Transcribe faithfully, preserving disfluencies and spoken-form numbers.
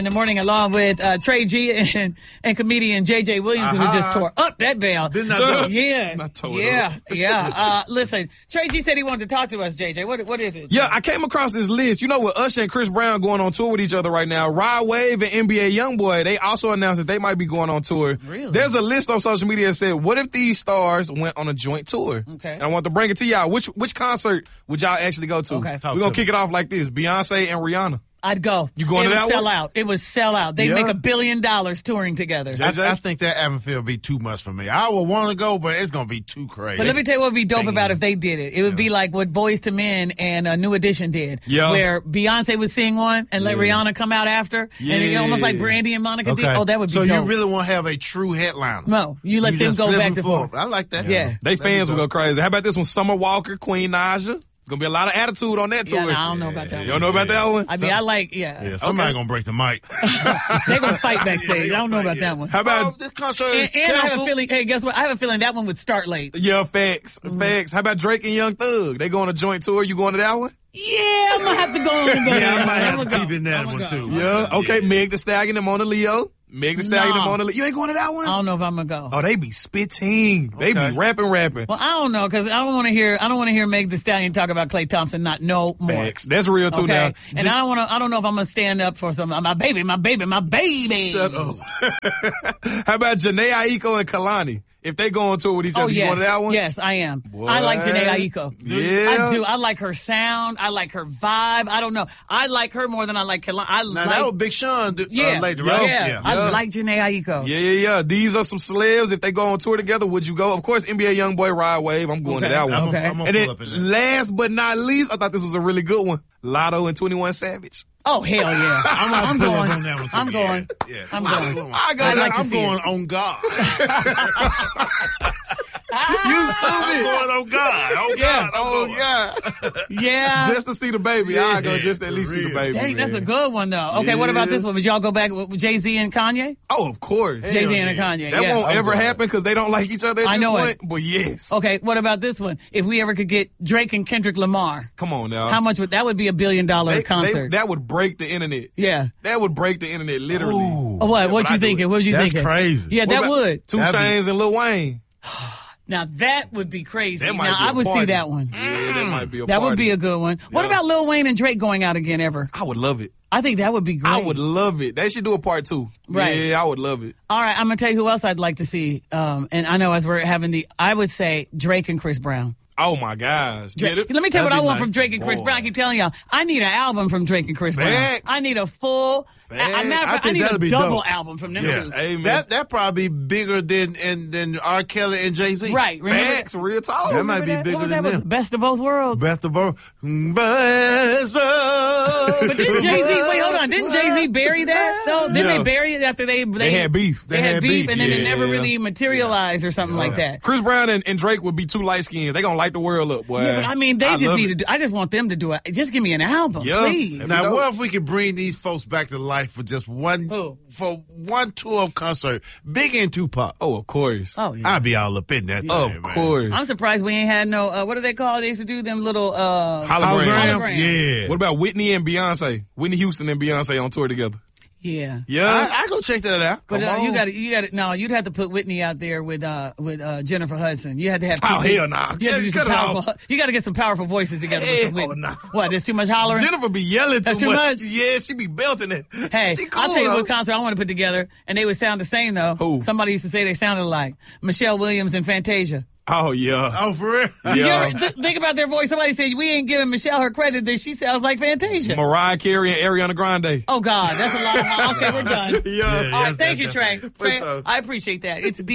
In the morning, along with uh, Trey G and, and comedian J J Williams, uh-huh. who just tore up that bell. Didn't I do Yeah, Not tore yeah, up. yeah. Uh, listen, Trey G said he wanted to talk to us, J J. What, what is it? Yeah, I came across this list. You know, with Usher and Chris Brown going on tour with each other right now, Rod Wave and N B A Youngboy, they also announced that they might be going on tour. Really? There's a list on social media that said, what if these stars went on a joint tour? Okay. And I want to bring it to y'all. Which which concert would y'all actually go to? Okay. We're going to kick it off like this. Beyonce and Rihanna. I'd go. You going it to would that sell one? out. It would sell out. They'd Yeah. make a billion dollars touring together. I, I think that atmosphere would be too much for me. I would want to go, but it's going to be too crazy. But let me tell you what would be dope about if they did it. It would be like what Boyz two Men and uh, New Edition did, Yeah. where Beyonce would sing one and let Yeah. Rihanna come out after, and it, Yeah. almost like Brandy and Monica Okay. did. Oh, that would be so dope. you really want to have a true headliner? No, you let them just go flip back and and forth. I like that. Yeah. They That'd fans be will go dope. crazy. How about this one? Summer Walker, Queen Naja. Gonna be a lot of attitude on that Yeah, tour. no, I don't know about that You one. don't know about that one? I mean, I like, yeah. Yeah, somebody Okay. going to break the mic. They're going to fight backstage. I don't know about that one. How Oh, about this concert is And, and I have a canceled. feeling, hey, guess what? I have a feeling that one would start late. yeah, facts, facts. How about Drake and Young Thug? They go on a joint tour. You going to that one? Yeah, I'm going to have to go on and go. Yeah, I might have I'ma to go. peep in that I'ma one, go. too. Yeah. Okay, Meg Thee Stallion and Mona Leo. Meg Thee Stallion and No. Mona Leo. You ain't going to that one? I don't know if I'm going to go. Oh, they be spitting. They Okay. be rapping, rapping. Well, I don't know because I don't want to hear. I don't want to hear Meg Thee Stallion talk about Klay Thompson not no more. Facts. That's real too Okay, now. and I don't want to. I don't know if I'm gonna stand up for some. My baby, my baby, my baby. Shut up. How about Janae Aiko and Kalani? If they go on tour with each Oh other, you yes, going to that one? yes, I am. What? I like Janae Aiko. Yeah. I do. I like her sound. I like her vibe. I don't know. I like her more than I like Kalani. I Now, like. that was Big Sean uh, yeah, later, yeah, right? yeah. I Yeah. like Janae Aiko. Yeah, yeah, yeah. These are some celebs. If they go on tour together, would you go? Of course, N B A Youngboy, Rod Wave. I'm going Okay. to that one. I'm Okay. going And to then, pull up in that. last but not least, I thought this was a really good one. Lotto and twenty-one Savage. Oh hell yeah! I'm, I'm pull going. Up on that one too. I'm going. Yeah, yeah. I'm I, going. I, go I there. like to I'm see going it. on God. You I'm stupid. going on God. On Yeah. God. I'm Oh, going. God. Yeah. Just to see the baby. Yeah, I go just to at for least see the real. baby. Dang, that's a man. good one though. Okay, what about Yeah. this one? Would y'all go back with Jay-Z and Kanye? Oh, of course. Hell Jay-Z yeah. and Kanye. That yeah. won't I'm ever going. happen because they don't like each other at I this know point. it. But yes. Okay, what about this one? If we ever could get Drake and Kendrick Lamar, Come on now. how much would that would be a billion dollar They- they- concert? that would break the internet. yeah. That would break the internet literally. Ooh. Oh, what? Yeah, what but you I do thinking? it. What you That's thinking? crazy. Yeah, What that about would. Two That'd be- Chainz and Lil Wayne. Now that would be crazy. That might now be a I would see party. that one. Yeah, that might be a That party. would be a good one. What Yeah. about Lil Wayne and Drake going out again ever? I would love it. I think that would be great. I would love it. They should do a part two. Right. Yeah, I would love it. All right, I'm gonna tell you who else I'd like to see. Um, and I know as we're having the, I would say Drake and Chris Brown. Oh my gosh. Drake. Yeah, that- Let me tell you what that'd I be want nice. from Drake and Chris Boy. Brown. I keep telling y'all, I need an album from Drake and Chris Brown. Facts. I need a full, a, a matter of I fact, I, think need a that'd be double dope. album from them Yeah. two. Hey, man. That that probably bigger than and than R. Kelly and Jay Z. Right? Remember Facts, real talk. That might remember be that? bigger What was than that? Was them. Best of both worlds. Best of both. Best of. But didn't Jay Z? Wait, hold on. Didn't Jay Z bury that though? Didn't Yeah. they bury it after they they, They had beef. They, They had, had beef, beef, and then it yeah. never really materialized or something like that. Chris Brown and, and Drake would be two light skins. They gonna light the world up, boy. Yeah, but I mean, they I just love need it. to. Do, I just want them to do it. Just give me an album, Yeah. please. Now, Now, what if we could bring these folks back to life for just one Who? for one tour concert? Biggie and Tupac. Oh, of course. Oh yeah. I'd be all up in that. of thing, man. course. I'm surprised we ain't had no. Uh, what do they call? They used to do them little. Uh, Hologram. Hologram. Yeah. What about Whitney and Beyonce? Whitney Houston and Beyonce on tour together. yeah. Yeah. I, I go check that out. But Come uh, on. you got to, you got to. No, you'd have to put Whitney out there with uh with uh Jennifer Hudson. You had to have. Two Oh, people. hell nah. You have to Yeah, do some cut it off. powerful. You got to get some powerful voices together. with some Hell Whitney. nah. What? There's too much hollering. Jennifer be yelling That's too, too much. much? Yeah, she be belting it. Hey, she cool, I'll tell you though. what concert I want to put together, and they would sound the same though. Who? Somebody used to say they sounded alike. Michelle Williams and Fantasia. Oh, yeah. Oh, for real? Did you Yeah. ever th- think about their voice? Somebody said we ain't giving Michelle her credit that she sounds like Fantasia. Mariah Carey and Ariana Grande. Oh God, that's a lot. Of, okay, we're done. Yeah. All right, thank you, Trey. For Trey, sure. I appreciate that. It's